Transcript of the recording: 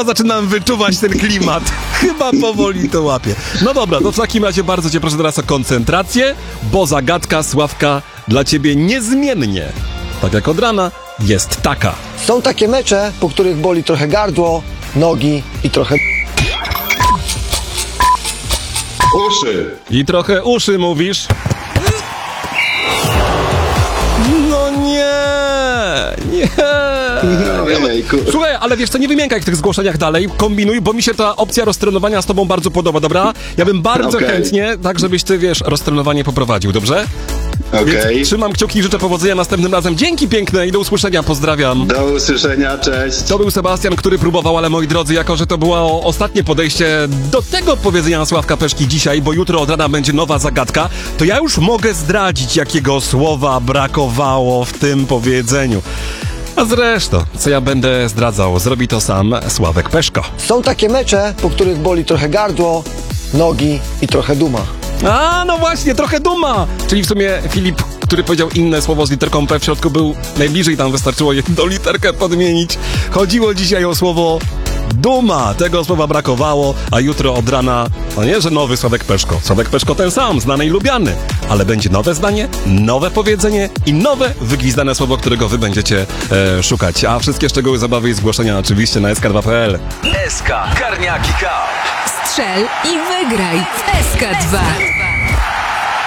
Chyba zaczynam wyczuwać ten klimat. Chyba powoli to łapię. No dobra, to w takim razie bardzo cię proszę teraz o koncentrację, bo zagadka, Sławka, dla ciebie niezmiennie, tak jak od rana, jest taka. Są takie mecze, po których boli trochę gardło, nogi i trochę... Uszy. I trochę uszy mówisz. No nie. Ojejku. Słuchaj, ale wiesz co, nie wymiękaj w tych zgłoszeniach dalej, kombinuj, bo mi się ta opcja roztrenowania z tobą bardzo podoba, dobra? Ja bym bardzo chętnie, tak żebyś ty, wiesz, roztrenowanie poprowadził, dobrze? Okej. Więc trzymam kciuki i życzę powodzenia następnym razem. Dzięki piękne i do usłyszenia, pozdrawiam. Do usłyszenia, cześć. To był Sebastian, który próbował, ale moi drodzy, jako że to było ostatnie podejście do tego powiedzenia Sławka Peszki dzisiaj, bo jutro od rana będzie nowa zagadka, to ja już mogę zdradzić, jakiego słowa brakowało w tym powiedzeniu. A zresztą, co ja będę zdradzał, zrobi to sam Sławek Peszko. Są takie mecze, po których boli trochę gardło, nogi i trochę duma. A, no właśnie, trochę duma! Czyli w sumie Filip, który powiedział inne słowo z literką P w środku, był najbliżej, tam wystarczyło jedną literkę podmienić. Chodziło dzisiaj o słowo duma. Tego słowa brakowało, a jutro od rana, no nie, że nowy Sławek Peszko. Sławek Peszko ten sam, znany i lubiany. Ale będzie nowe zdanie, nowe powiedzenie i nowe wygwizdane słowo, którego wy będziecie szukać. A wszystkie szczegóły zabawy i zgłoszenia oczywiście na sk2.pl. SK Karniaki Cup. Strzel i wygraj w SK2.